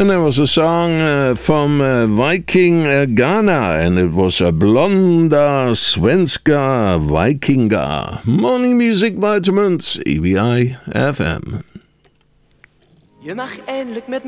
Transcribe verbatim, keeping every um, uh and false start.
And there was a song uh, from uh, Viking uh, Ghana, and it was a Blonda Svenska Vikinga. Morning Music Vitamins, E B I F M. Je mag eindelijk met